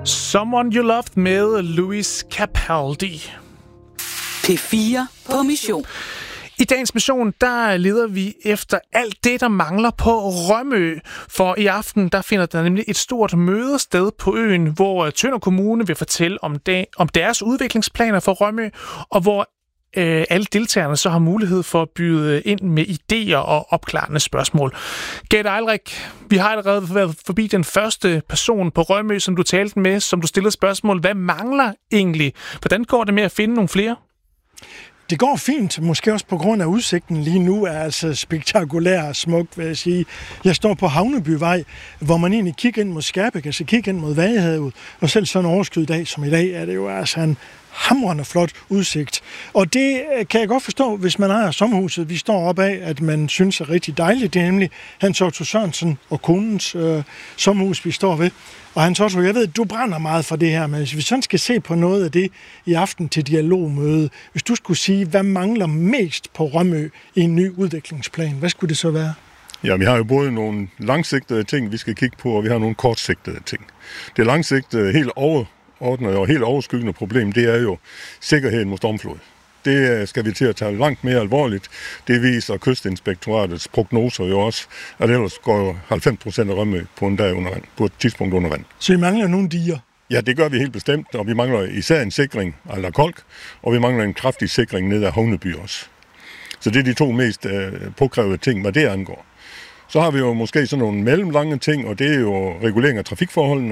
Someone You Loved med Louis Capaldi. P4 på mission. I dagens mission, der leder vi efter alt det, der mangler på Rømø. For i aften, der finder der nemlig et stort møde sted på øen, hvor Tønder Kommune vil fortælle om deres udviklingsplaner for Rømø, og hvor alle deltagerne så har mulighed for at byde ind med idéer og opklarende spørgsmål. Gert Eilrik, vi har allerede været forbi den første person på Rømø, som du talte med, som du stillede spørgsmål. Hvad mangler egentlig? Hvordan går det med at finde nogle flere? Det går fint, måske også på grund af udsigten lige nu er altså spektakulær og smukt, vil jeg sige. Jeg står på Havnebyvej, hvor man egentlig kigger ind mod Skærbæk, altså kigger ind mod Vadehavet, og selv sådan en overskyet dag som i dag, er det jo altså en hamrende flot udsigt. Og det kan jeg godt forstå, hvis man ejer sommerhuset. Vi står op af, at man synes er rigtig dejligt. Det er nemlig Hans Otto Sørensen og konens sommerhus, vi står ved. Og Hans Otto, jeg ved, du brænder meget for det her, men hvis vi sådan skal se på noget af det i aften til dialogmøde, hvis du skulle sige, hvad mangler mest på Rømø i en ny udviklingsplan, hvad skulle det så være? Ja, vi har jo både nogle langsigtede ting, vi skal kigge på, og vi har nogle kortsigtede ting. Det langsigtede, helt overordnede og helt overskyggende problem, det er jo sikkerheden mod stormflod. Det skal vi til at tage langt mere alvorligt. Det viser Kystinspektoratets prognoser jo også, at ellers går 90% af Rømø på en dag under vand, på et tidspunkt under vand. Så I mangler nogle diger? Ja, det gør vi helt bestemt, og vi mangler især en sikring af kolk, og vi mangler en kraftig sikring ned ad Havneby også. Så det er de to mest påkrævede ting, hvad det angår. Så har vi jo måske sådan nogle mellemlange ting, og det er jo regulering af trafikforholdene.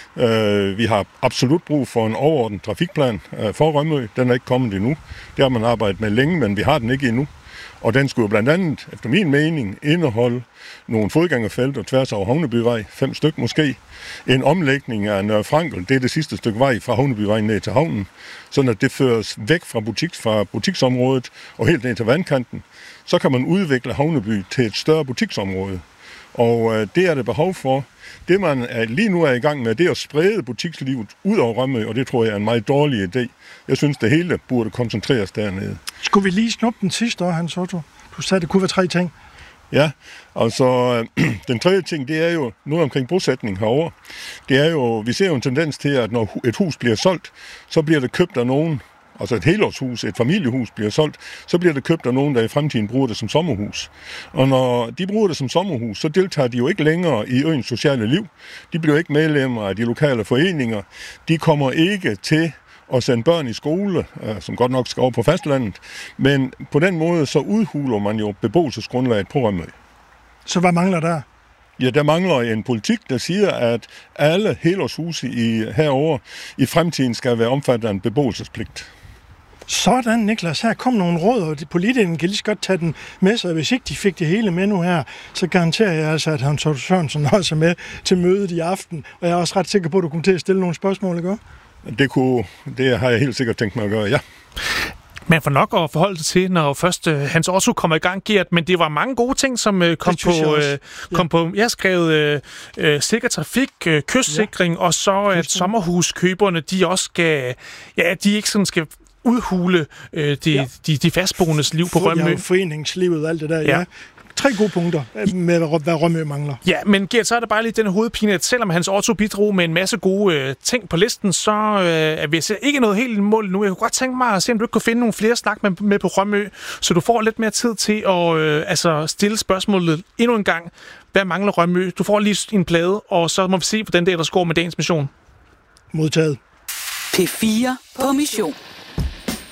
Vi har absolut brug for en overordnet trafikplan for Rømø. Den er ikke kommet endnu. Det har man arbejdet med længe, men vi har den ikke endnu. Og den skulle jo blandt andet, efter min mening, indeholde nogle fodgængerfelter tværs over Havnebyvej, 5 styk måske. En omlægning af Nørre Frankel, det er det sidste stykke vej fra Havnebyvej ned til havnen, sådan at det føres væk fra butiksområdet og helt ned til vandkanten. Så kan man udvikle Havneby til et større butiksområde. Og det er det behov for. Det, man lige nu er i gang med, det er at sprede butikslivet ud over Rømø, og det tror jeg er en meget dårlig idé. Jeg synes, det hele burde koncentreres dernede. Skulle vi lige snuppe den sidste år, Hans Otto? Du sagde, det kunne være 3 ting. Ja, altså den tredje ting, det er jo noget omkring bosætning herovre. Det er jo, vi ser jo en tendens til, at når et hus bliver solgt, så bliver det købt af nogen. Altså et helårshus, et familiehus bliver solgt, så bliver det købt af nogen, der i fremtiden bruger det som sommerhus. Og når de bruger det som sommerhus, så deltager de jo ikke længere i øens sociale liv. De bliver ikke medlemmer af de lokale foreninger. De kommer ikke til at sende børn i skole, som godt nok skal over på fastlandet. Men på den måde, så udhuler man jo beboelsesgrundlaget på Rømø. Så hvad mangler der? Ja, der mangler en politik, der siger, at alle helårshuse herovre i fremtiden skal være omfattet af en beboelsespligt. Sådan, Niklas. Her kom nogle råd, og politikerne kan lige så godt tage den med sig. Hvis ikke de fik det hele med nu her, så garanterer jeg altså, at Hans Otto Sørensen også er med til mødet i aften. Og jeg er også ret sikker på, at du kommer til at stille nogle spørgsmål, ikke? Det har jeg helt sikkert tænkt mig at gøre, ja. Man får nok at forholde sig til, når først Hans Otto kommer i gang, Gert, men det var mange gode ting, som kom på. Jeg skrev sikker trafik, kystsikring, og så at sommerhuskøberne, de også skal, de ikke sådan skal udhule de fastboendes liv på Rømø. Ja, foreningslivet og alt det der, ja. 3 gode punkter med, hvad Rømø mangler. Ja, men Gert, så er der bare lige den hovedpine, at selvom Hans Otto bidrog med en masse gode ting på listen, så er vi ikke noget helt i mål nu. Jeg kunne godt tænke mig at se, om du ikke kunne finde nogle flere snak med på Rømø, så du får lidt mere tid til at stille spørgsmålet endnu en gang. Hvad mangler Rømø? Du får lige en plade, og så må vi se, hvordan det ellers går med dagens mission. Modtaget. P4 på mission.